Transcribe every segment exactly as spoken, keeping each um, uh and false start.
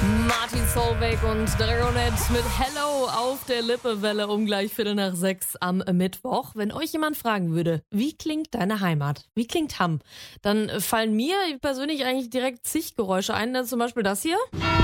Martin Solveig und Dragonet mit Hello auf der Lippewelle um gleich Viertel nach sechs am Mittwoch. Wenn euch jemand fragen würde, wie klingt deine Heimat? Wie klingt Hamm? Dann fallen mir persönlich eigentlich direkt zig Geräusche ein, zum Beispiel das hier.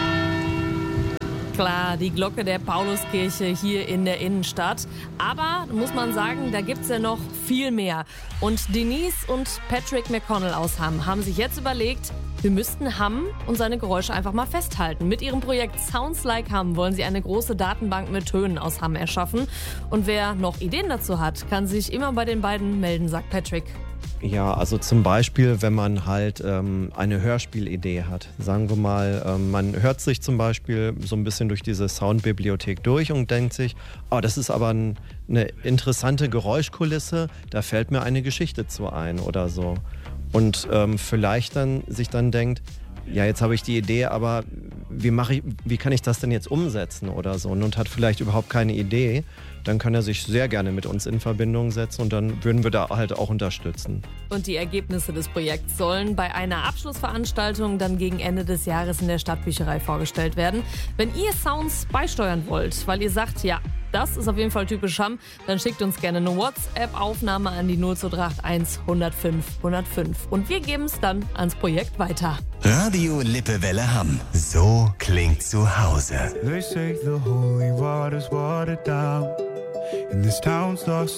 Klar, die Glocke der Pauluskirche hier in der Innenstadt. Aber, muss man sagen, da gibt's ja noch viel mehr. Und Denise und Patrick McConnell aus Hamm haben sich jetzt überlegt, wir müssten Hamm und seine Geräusche einfach mal festhalten. Mit ihrem Projekt Sounds Like Hamm wollen sie eine große Datenbank mit Tönen aus Hamm erschaffen. Und wer noch Ideen dazu hat, kann sich immer bei den beiden melden, sagt Patrick. Ja, also zum Beispiel, wenn man halt ähm, eine Hörspielidee hat. Sagen wir mal, ähm, man hört sich zum Beispiel so ein bisschen durch diese Soundbibliothek durch und denkt sich, oh, das ist aber ein, eine interessante Geräuschkulisse, da fällt mir eine Geschichte zu ein oder so. Und ähm, vielleicht dann sich dann denkt, ja, jetzt habe ich die Idee, aber wie mache ich, wie kann ich das denn jetzt umsetzen oder so? Und hat vielleicht überhaupt keine Idee, dann kann er sich sehr gerne mit uns in Verbindung setzen und dann würden wir da halt auch unterstützen. Und die Ergebnisse des Projekts sollen bei einer Abschlussveranstaltung dann gegen Ende des Jahres in der Stadtbücherei vorgestellt werden. Wenn ihr Sounds beisteuern wollt, weil ihr sagt, ja, das ist auf jeden Fall typisch Hamm, dann schickt uns gerne eine WhatsApp-Aufnahme an die null zwei drei acht eins hundertfünf hundertfünf. Und wir geben es dann ans Projekt weiter. Radio Lippewelle Hamm. So klingt zu Hause. They say the holy water's watered down, and this town's lost